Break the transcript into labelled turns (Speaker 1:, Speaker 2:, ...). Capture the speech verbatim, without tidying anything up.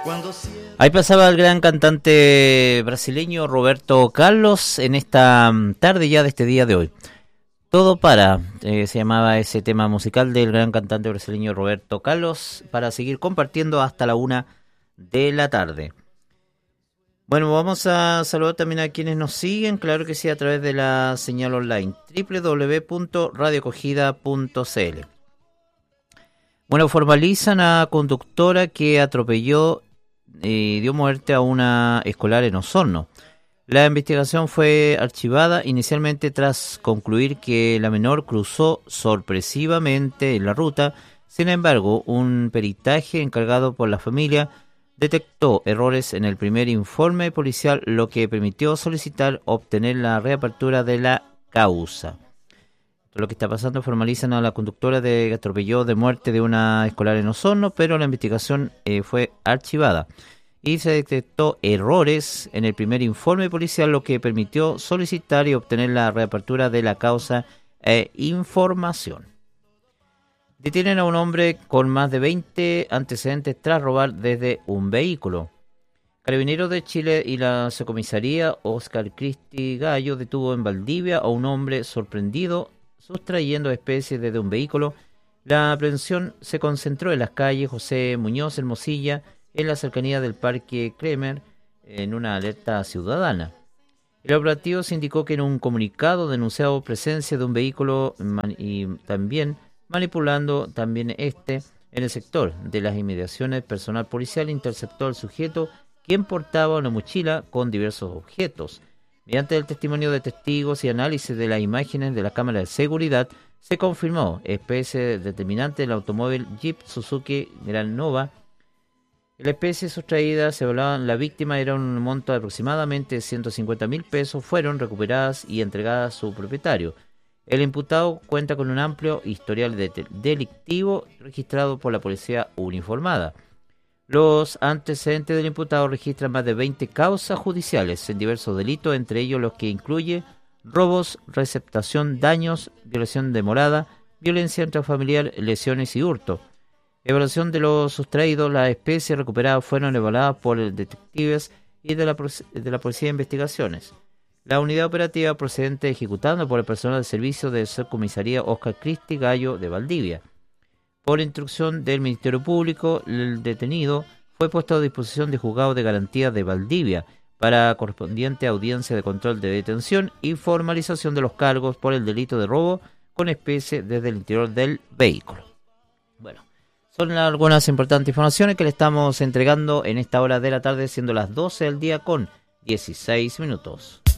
Speaker 1: Ahí pasaba el gran cantante brasileño Roberto Carlos en esta tarde ya de este día de hoy. Todo para, eh, se llamaba ese tema musical del gran cantante brasileño Roberto Carlos, para seguir compartiendo hasta la una de la tarde. Bueno, vamos a saludar también a quienes nos siguen, claro que sí, a través de la señal online, doble u doble u doble u punto radio acogida punto c l. Bueno, formalizan a conductora que atropelló y dio muerte a una escolar en Osorno. La investigación fue archivada inicialmente tras concluir que la menor cruzó sorpresivamente en la ruta. Sin embargo, un peritaje encargado por la familia detectó errores en el primer informe policial, lo que permitió solicitar obtener la reapertura de la causa. Lo que está pasando, formalizan a la conductora de que atropelló de muerte de una escolar en Osorno, pero la investigación eh, fue archivada y se detectó errores en el primer informe policial, lo que permitió solicitar y obtener la reapertura de la causa e información. Detienen a un hombre con más de veinte antecedentes tras robar desde un vehículo. Carabineros de Chile y la subcomisaría Oscar Cristi Gallo detuvo en Valdivia a un hombre sorprendido sustrayendo especies desde un vehículo. La aprehensión se concentró en las calles José Muñoz, Hermosilla, en la cercanía del Parque Kremer, en una alerta ciudadana. El operativo se indicó que en un comunicado denunciado presencia de un vehículo man- y también manipulando también este en el sector de las inmediaciones. Personal policial interceptó al sujeto, quien portaba una mochila con diversos objetos. Mediante el testimonio de testigos y análisis de las imágenes de la cámara de seguridad, se confirmó especie determinante del automóvil Jeep Suzuki Grand Nova. La especie sustraída, se evaluaba, la víctima era un monto de aproximadamente ciento cincuenta mil pesos, fueron recuperadas y entregadas a su propietario. El imputado cuenta con un amplio historial de delictivo registrado por la policía uniformada. Los antecedentes del imputado registran más de veinte causas judiciales en diversos delitos, entre ellos los que incluye robos, receptación, daños, violación de morada, violencia intrafamiliar, lesiones y hurto. Evaluación de los sustraídos, las especies recuperadas fueron evaluadas por detectives y de la, de la Policía de Investigaciones. La unidad operativa procedente ejecutando por el personal de servicio de subcomisaría Oscar Cristi Gallo de Valdivia. Por instrucción del Ministerio Público, el detenido fue puesto a disposición de juzgado de garantía de Valdivia para correspondiente audiencia de control de detención y formalización de los cargos por el delito de robo con especie desde el interior del vehículo. Bueno, son algunas importantes informaciones que le estamos entregando en esta hora de la tarde, siendo las doce del día con dieciséis minutos.